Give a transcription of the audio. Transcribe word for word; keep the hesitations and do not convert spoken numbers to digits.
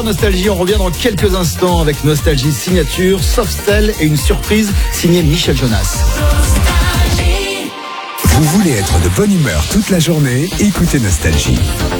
Nostalgie, on revient dans quelques instants avec Nostalgie signature, Softel et une surprise signée Michel Jonas. Vous voulez être de bonne humeur toute la journée? Écoutez Nostalgie.